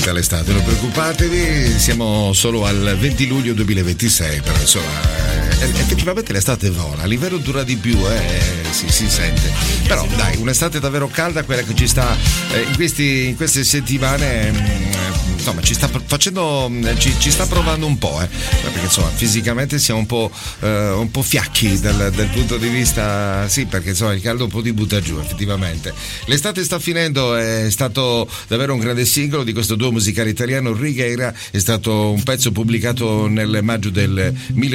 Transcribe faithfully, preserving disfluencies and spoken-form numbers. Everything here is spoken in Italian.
All'estate, non preoccupatevi, siamo solo al venti luglio duemilaventisei, però insomma eh, effettivamente l'estate vola, l'inverno dura di più, eh, si, si sente, però dai, un'estate davvero calda, quella che ci sta eh, in, questi, in queste settimane, eh, insomma ci sta facendo, ci, ci sta provando un po', eh, perché insomma fisicamente siamo un po', eh, un po' fiacchi dal, dal punto di vista, sì, perché insomma il caldo un po' ti butta giù effettivamente. L'estate sta finendo, è stato davvero un grande singolo di questo duo musicale italiano. Righeira è stato un pezzo pubblicato nel maggio del